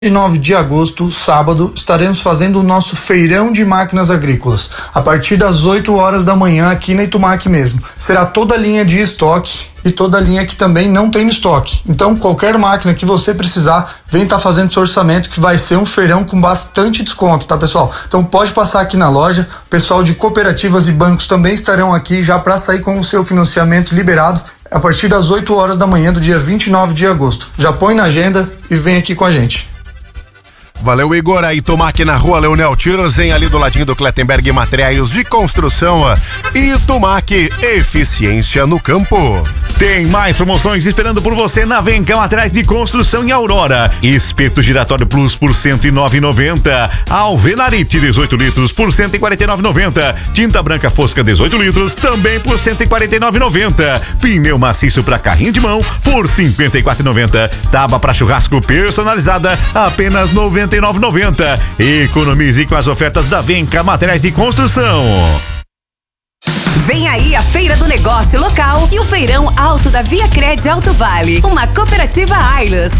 9 de agosto, sábado, estaremos fazendo o nosso feirão de máquinas agrícolas, a partir das 8 horas da manhã aqui na Itumac mesmo. Será toda a linha de estoque e toda a linha que também não tem no estoque. Então, qualquer máquina que você precisar, vem estar fazendo seu orçamento, que vai ser um feirão com bastante desconto, tá, pessoal? Então, pode passar aqui na loja. O pessoal de cooperativas e bancos também estarão aqui já para sair com o seu financiamento liberado a partir das 8 horas da manhã do dia 29 de agosto. Já põe na agenda e vem aqui com a gente. Valeu, Igor. A Itumac na rua Leonel Tirzen, ali do ladinho do Clettenberg Materiais de Construção. Itumac, eficiência no campo. Tem mais promoções esperando por você na Venca Materiais de Construção em Aurora. Espeto giratório Plus por R$ 109,90. Alvenarite 18 litros por R$ 149,90. Tinta branca fosca 18 litros também por R$ 149,90. Pneu maciço para carrinho de mão por R$ 54,90. Tábua para churrasco personalizada apenas R$ 99,90. Economize com as ofertas da Venca Materiais de Construção. Vem aí a Feira do Negócio Local e o Feirão Alto da Via Cred Alto Vale, uma cooperativa Ailos.